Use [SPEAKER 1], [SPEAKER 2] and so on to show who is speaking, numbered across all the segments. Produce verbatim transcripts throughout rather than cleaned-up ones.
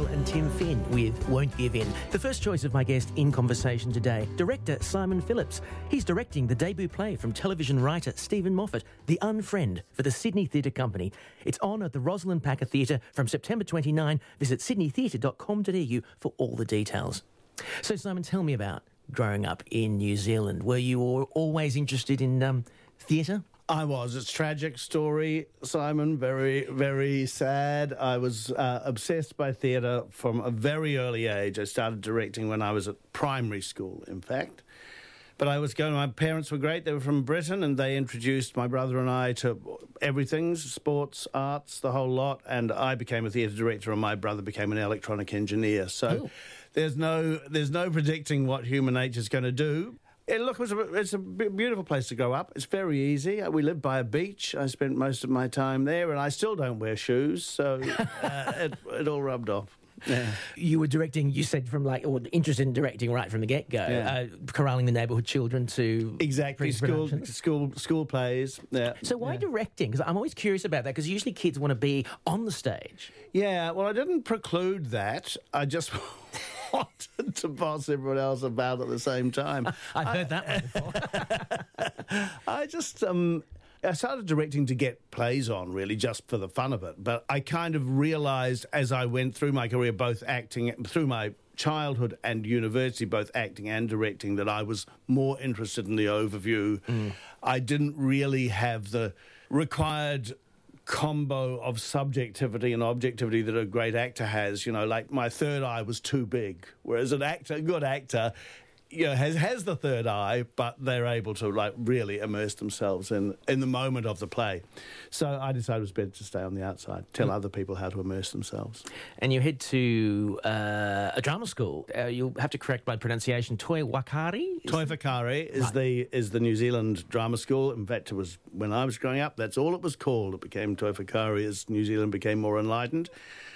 [SPEAKER 1] and Tim Finn with Won't Give In. The first choice of my guest in conversation today, director Simon Phillips. He's directing the debut play from television writer Stephen Moffat, The Unfriend, for the Sydney Theatre Company. It's on at the Rosalind Packer Theatre from September twenty-ninth. Visit sydney theatre dot com dot a u for all the details. So, Simon, tell me about growing up in New Zealand. Were you always interested in um, theatre?
[SPEAKER 2] I was. It's a tragic story, Simon. Very, very sad. I was uh, obsessed by theatre from a very early age. I started directing when I was at primary school, in fact. But I was going, my parents were great. They were from Britain, and they introduced my brother and I to everything, sports, arts, the whole lot. And I became a theatre director, and my brother became an electronic engineer. So oh. there's no there's no predicting what human nature is going to do. It, look, it was a, it's a beautiful place to grow up. It's very easy. We lived by a beach. I spent most of my time there, and I still don't wear shoes, so uh, it, it all rubbed off. Yeah.
[SPEAKER 1] You were directing, you said, from like, or interested in directing right from the get-go, yeah. uh, corralling the neighbourhood children to...
[SPEAKER 2] Exactly, school, school, school plays. Yeah.
[SPEAKER 1] So why
[SPEAKER 2] yeah.
[SPEAKER 1] directing? Because I'm always curious about that, because usually kids want to be on the stage.
[SPEAKER 2] Yeah, well, I didn't preclude that. I just... wanted to boss everyone else about at the same time.
[SPEAKER 1] I've I, heard that one
[SPEAKER 2] before. I just, um, I started directing to get plays on, really, just for the fun of it. But I kind of realised as I went through my career, both acting, through my childhood and university, both acting and directing, that I was more interested in the overview. Mm. I didn't really have the required combo of subjectivity and objectivity that a great actor has. You know, like my third eye was too big, whereas an actor, a good actor, you know, has has the third eye, but they're able to like really immerse themselves in in the moment of the play. So I decided it was better to stay on the outside, tell mm. other people how to immerse themselves.
[SPEAKER 1] And you head to uh, a drama school. Uh, you'll have to correct my pronunciation. Toi Whakaari?
[SPEAKER 2] Toi Whakaari is
[SPEAKER 1] right.
[SPEAKER 2] the is the New Zealand drama school. In fact, it was when I was growing up. That's all it was called. It became Toi Whakaari as New Zealand became more enlightened.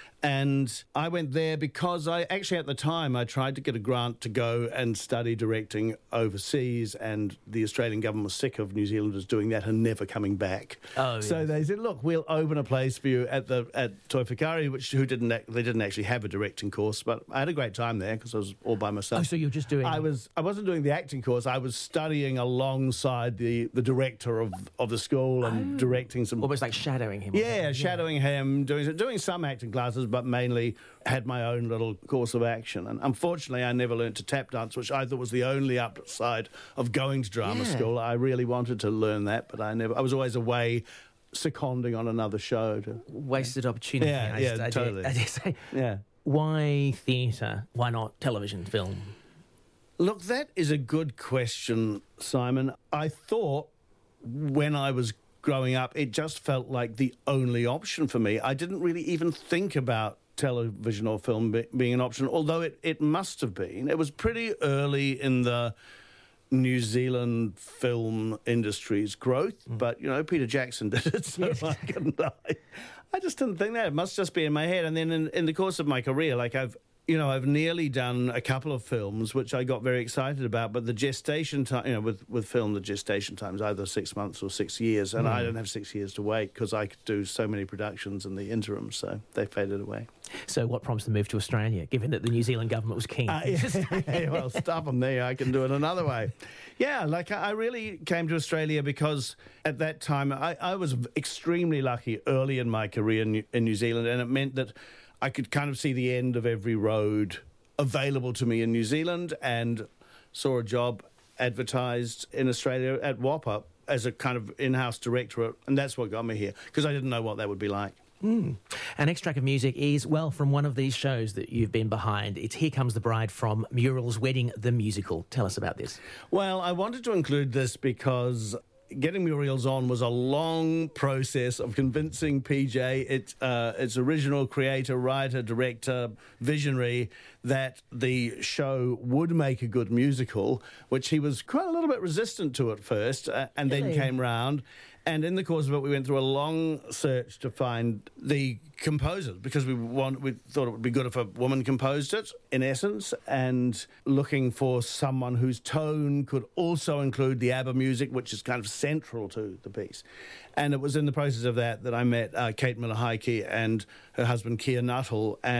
[SPEAKER 2] And I went there because I actually, at the time, I tried to get a grant to go and study directing overseas, and the Australian government was sick of New Zealanders doing that and never coming back.
[SPEAKER 1] Oh,
[SPEAKER 2] so
[SPEAKER 1] yes.
[SPEAKER 2] they said, "Look, we'll open a place for you at the at Toi Whakaari," which who didn't they didn't actually have a directing course, but I had a great time there because I was all by myself.
[SPEAKER 1] Oh, so you're just doing?
[SPEAKER 2] I was. I wasn't doing the acting course. I was studying alongside the, the director of, of the school and oh. directing some.
[SPEAKER 1] Almost like shadowing him.
[SPEAKER 2] Yeah, shadowing yeah. him, doing doing some acting classes, but mainly had my own little course of action. And unfortunately, I never learned to tap dance, which I thought was the only upside of going to drama
[SPEAKER 1] yeah.
[SPEAKER 2] school. I really wanted to learn that, but I never. I was always away seconding on another show. To,
[SPEAKER 1] Wasted opportunity.
[SPEAKER 2] Yeah,
[SPEAKER 1] I
[SPEAKER 2] yeah,
[SPEAKER 1] just,
[SPEAKER 2] totally.
[SPEAKER 1] I did, I did say,
[SPEAKER 2] yeah.
[SPEAKER 1] Why theatre? Why not television, film?
[SPEAKER 2] Look, that is a good question, Simon. I thought when I was growing up, it just felt like the only option for me. I didn't really even think about television or film be- being an option, although it, it must have been. It was pretty early in the New Zealand film industry's growth, mm. but, you know, Peter Jackson did it, so yes. I couldn't I, I just didn't think that. It must just be in my head. And then in, in the course of my career, like I've You know, I've nearly done a couple of films, which I got very excited about, but the gestation time, you know, with, with film, the gestation time is either six months or six years, and mm. I don't have six years to wait because I could do so many productions in the interim, so they faded away.
[SPEAKER 1] So what prompts the move to Australia, given that the New Zealand government was keen?
[SPEAKER 2] Uh, yeah, yeah, well, stop them there. I can do it another way. Yeah, like I really came to Australia because at that time I, I was extremely lucky early in my career in, in New Zealand, and it meant that I could kind of see the end of every road available to me in New Zealand, and saw a job advertised in Australia at W A P A as a kind of in-house director, and that's what got me here, because I didn't know what that would be like.
[SPEAKER 1] Mm. An extract of music is, well, from one of these shows that you've been behind. It's Here Comes the Bride from Muriel's Wedding, the musical. Tell us about this.
[SPEAKER 2] Well, I wanted to include this because getting Muriel's on was a long process of convincing P J, its, uh, its original creator, writer, director, visionary, that the show would make a good musical, which he was quite a little bit resistant to at first, uh, and really? then came round. And in the course of it, we went through a long search to find the composers, because we want, we thought it would be good if a woman composed it, in essence, and looking for someone whose tone could also include the ABBA music, which is kind of central to the piece. And it was in the process of that that I met uh, Kate Miller-Heidke and her husband Keir Nuttall, and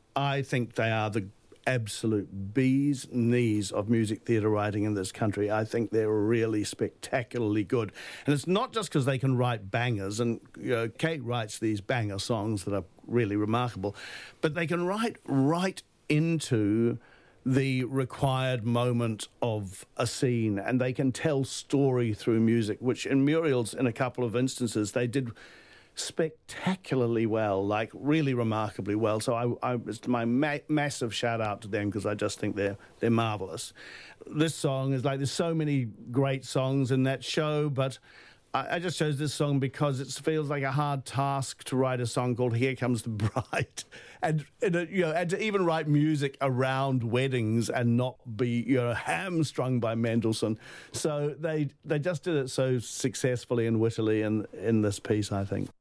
[SPEAKER 2] I think they are the absolute bee's knees of music theatre writing in this country. I think they're really spectacularly good. And it's not just because they can write bangers, and you know, Kate writes these banger songs that are really remarkable, but they can write right into the required moment of a scene, and they can tell story through music, which in Muriel's, in a couple of instances, they did spectacularly well, like really remarkably well. So I, I it's my ma- massive shout out to them, because I just think they're they're marvelous. This song is like, there's so many great songs in that show, but I, I just chose this song because it feels like a hard task to write a song called "Here Comes the Bride," and, and uh, you know, and to even write music around weddings and not be, you know, hamstrung by Mendelssohn. So they they just did it so successfully and wittily in in this piece, I think.